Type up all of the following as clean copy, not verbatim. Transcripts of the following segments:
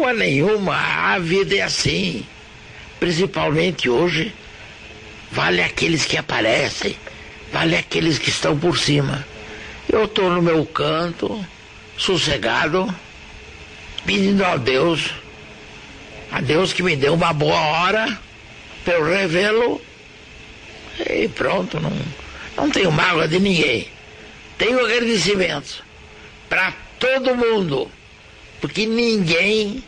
forma nenhuma, a vida é assim. Principalmente hoje, vale aqueles que aparecem, vale aqueles que estão por cima. Eu estou no meu canto, sossegado, pedindo a Deus que me dê uma boa hora para eu revê-lo. E pronto, não tenho mágoa de ninguém. Tenho agradecimentos para todo mundo, porque ninguém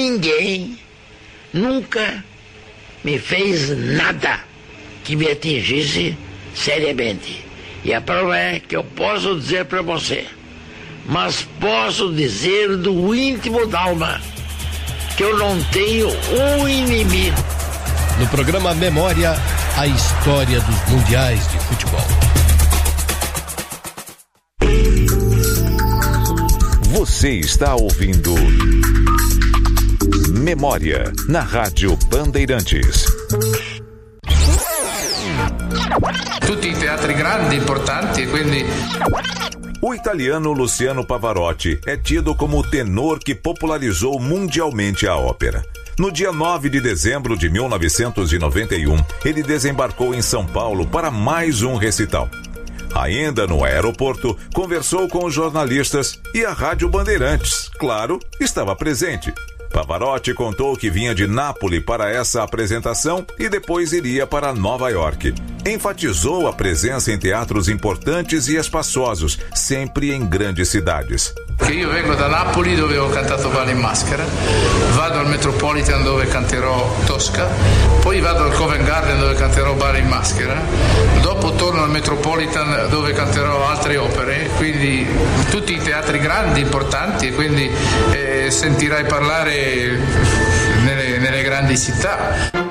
nunca me fez nada que me atingisse seriamente. E a prova é que eu posso dizer para você, mas posso dizer do íntimo da alma, que eu não tenho um inimigo. No programa Memória, a história dos mundiais de futebol. Você está ouvindo Memória na Rádio Bandeirantes. Tutti i teatri grandi, importanti, quindi... O italiano Luciano Pavarotti é tido como o tenor que popularizou mundialmente a ópera. No dia 9 de dezembro de 1991, ele desembarcou em São Paulo para mais um recital. Ainda no aeroporto, conversou com os jornalistas e a Rádio Bandeirantes, claro, estava presente. Pavarotti contou que vinha de Nápoles para essa apresentação e depois iria para Nova York. Enfatizou a presença em teatros importantes e espaçosos, sempre em grandes cidades. Io vengo da Napoli, dove ho cantato Ballo in Maschera, vado al Metropolitan dove canterò Tosca, poi vado al Covent Garden dove canterò Ballo in Maschera, dopo torno al Metropolitan dove canterò altre opere, quindi tutti i teatri grandi, importanti, e quindi sentirai parlare nelle grandi città.